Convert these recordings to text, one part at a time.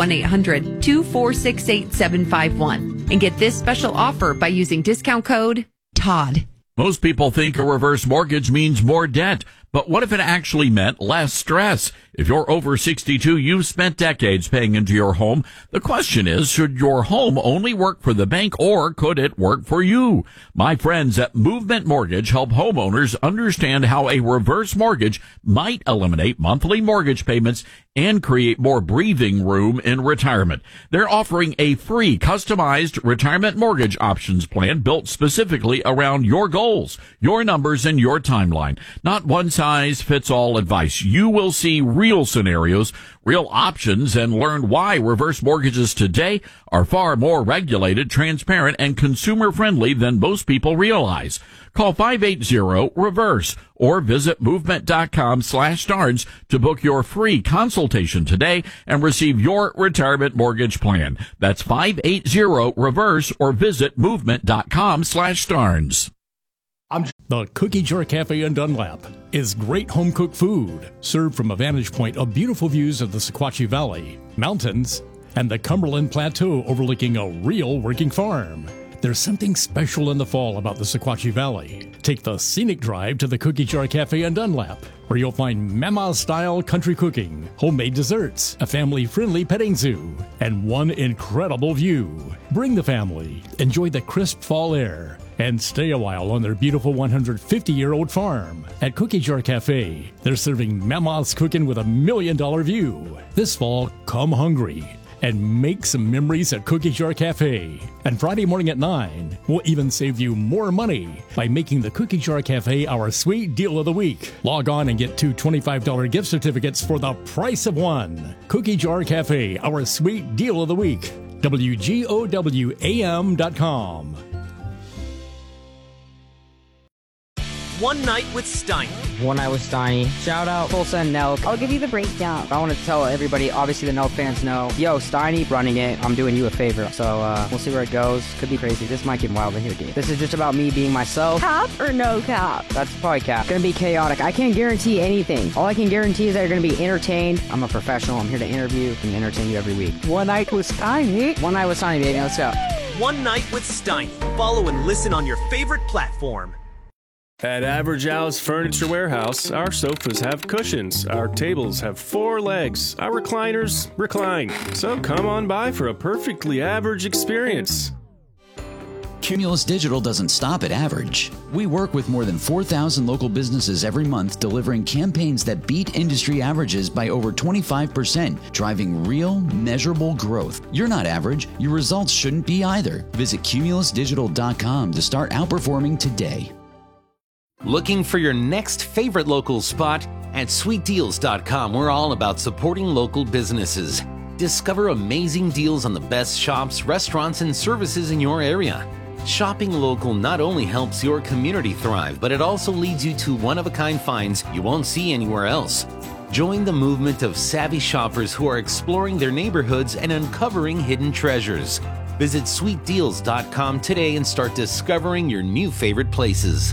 1-800-246-8751 and get this special offer by using discount code TODD. Most people think a reverse mortgage means more debt, but what if it actually meant less stress? If you're over 62, you've spent decades paying into your home. The question is, should your home only work for the bank or could it work for you? My friends at Movement Mortgage help homeowners understand how a reverse mortgage might eliminate monthly mortgage payments and create more breathing room in retirement. They're offering a free customized retirement mortgage options plan built specifically around your goals, your numbers, and your timeline. Not one size fits all advice. You will see real scenarios, real options, and learn why reverse mortgages today are far more regulated, transparent, and consumer-friendly than most people realize. Call 580-REVERSE or visit movement.com/Starnes to book your free consultation today and receive your retirement mortgage plan. That's 580-REVERSE or visit movement.com/Starnes. The Cookie Jar Cafe in Dunlap is great home-cooked food, served from a vantage point of beautiful views of the Sequatchie Valley, mountains, and the Cumberland Plateau overlooking a real working farm. There's something special in the fall about the Sequatchie Valley. Take the scenic drive to the Cookie Jar Cafe in Dunlap, where you'll find Mama-style country cooking, homemade desserts, a family-friendly petting zoo, and one incredible view. Bring the family, enjoy the crisp fall air, and stay a while on their beautiful 150-year-old farm. At Cookie Jar Cafe, they're serving Mama's cooking with $1 million view. This fall, come hungry and make some memories at Cookie Jar Cafe. And Friday morning at 9, we'll even save you more money by making the Cookie Jar Cafe our sweet deal of the week. Log on and get 2 $25 gift certificates for the price of one. Cookie Jar Cafe, our sweet deal of the week. WGOWAM.com. One Night with Steiny. One Night with Steiny. Shout out Tulsa and Nelk. I'll give you the breakdown. I want to tell everybody, obviously the Nelk fans know, yo, Steiny running it. I'm doing you a favor. So we'll see where it goes. Could be crazy. This might get wild in here, dude. This is just about me being myself. Cap or no cap? That's probably cap. Gonna be chaotic. I can't guarantee anything. All I can guarantee is that you're gonna be entertained. I'm a professional. I'm here to interview and entertain you every week. One Night with Steiny. One Night with Steiny, baby. Let's go. One Night with Steiny. Follow and listen on your favorite platform. At Average Al's Furniture Warehouse, our sofas have cushions, our tables have 4 legs, our recliners recline. So come on by for a perfectly average experience. Cumulus Digital doesn't stop at average. We work with more than 4,000 local businesses every month, delivering campaigns that beat industry averages by over 25%, driving real, measurable growth. You're not average. Your results shouldn't be either. Visit cumulusdigital.com to start outperforming today. Looking for your next favorite local spot? At sweetdeals.com, we're all about supporting local businesses. Discover amazing deals on the best shops, restaurants, and services in your area. Shopping local not only helps your community thrive, but it also leads you to one-of-a-kind finds you won't see anywhere else. Join the movement of savvy shoppers who are exploring their neighborhoods and uncovering hidden treasures. Visit sweetdeals.com today and start discovering your new favorite places.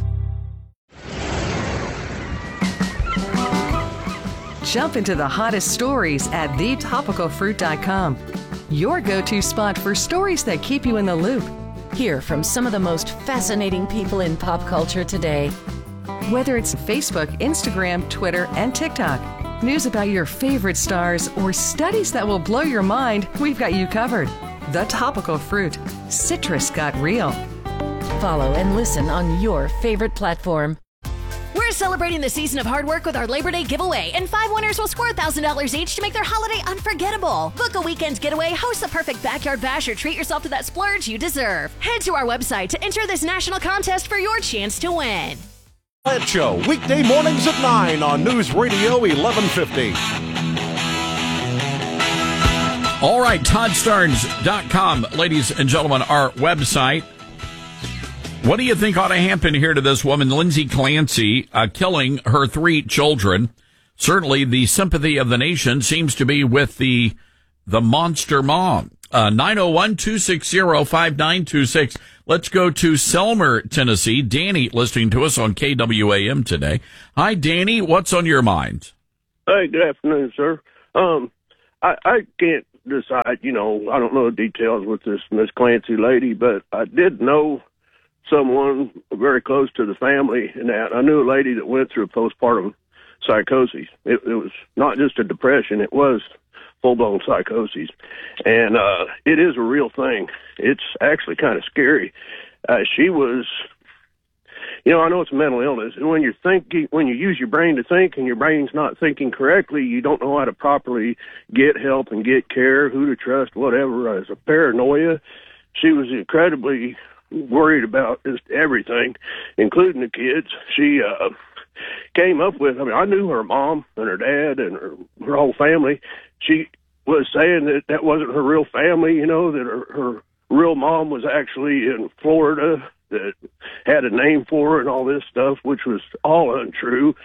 Jump into the hottest stories at thetopicalfruit.com. Your go-to spot for stories that keep you in the loop. Hear from some of the most fascinating people in pop culture today. Whether it's Facebook, Instagram, Twitter, and TikTok, news about your favorite stars, or studies that will blow your mind, we've got you covered. The Topical Fruit. Citrus got real. Follow and listen on your favorite platform. We're celebrating the season of hard work with our Labor Day giveaway, and 5 winners will score $1,000 each to make their holiday unforgettable. Book a weekend getaway, host the perfect backyard bash, or treat yourself to that splurge you deserve. Head to our website to enter this national contest for your chance to win. Plant Show, weekday mornings at 9 on News Radio 1150. All right, ToddStarnes.com, ladies and gentlemen, our website. What do you think ought to happen here to this woman, Lindsay Clancy, killing her 3 children? Certainly the sympathy of the nation seems to be with the monster mom. 901-260-5926. Let's go to Selmer, Tennessee. Danny listening to us on KWAM today. Hi, Danny. What's on your mind? Hey, good afternoon, sir. I can't decide, I don't know the details with this Miss Clancy lady, but I did know someone very close to the family, and that I knew a lady that went through a postpartum psychosis. It was not just a depression; it was full-blown psychosis, and it is a real thing. It's actually kind of scary. She was, I know it's a mental illness, and when you use your brain to think, and your brain's not thinking correctly, you don't know how to properly get help and get care, who to trust, whatever. As a paranoia, she was incredibly worried about just everything, including the kids. She came up with, I knew her mom and her dad and her whole family. She was saying that wasn't her real family, that her real mom was actually in Florida, that had a name for her and all this stuff, which was all untrue.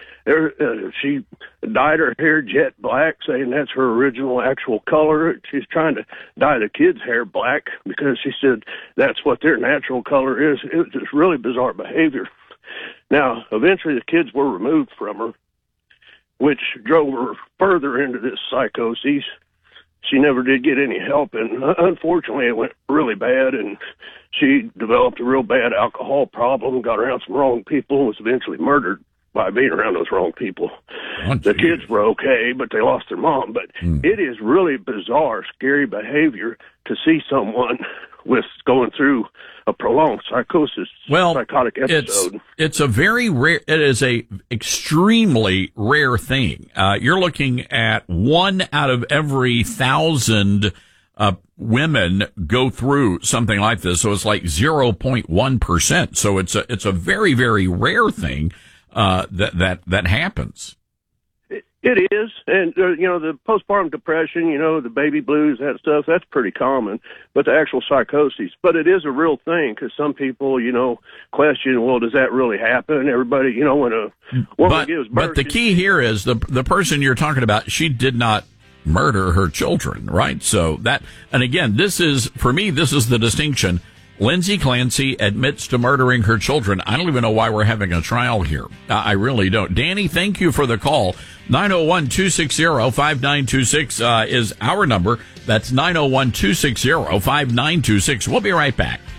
She dyed her hair jet black, saying that's her original actual color. She's trying to dye the kids' hair black because she said that's what their natural color is. It was just really bizarre behavior. Now, eventually the kids were removed from her, which drove her further into this psychosis. She never did get any help, and unfortunately it went really bad, and she developed a real bad alcohol problem, got around some wrong people, and was eventually murdered by being around those wrong people. The kids were okay, but they lost their mom. But it is really bizarre, scary behavior to see someone with going through a prolonged psychotic episode. It's a very rare, it is a extremely rare thing. You're looking at 1 out of every 1,000 women go through something like this. So it's like 0.1%. So it's a very, very rare thing, that happens. It is, and the postpartum depression, the baby blues, that stuff, that's pretty common, but the actual psychosis, but it is a real thing, because some people, question, well, does that really happen? Everybody, when a woman gives birth. But the key here is the person you're talking about, she did not murder her children, right? So and again, this is the distinction. Lindsay Clancy admits to murdering her children. I don't even know why we're having a trial here. I really don't. Danny, thank you for the call. 901-260-5926 is our number. That's 901-260-5926. We'll be right back.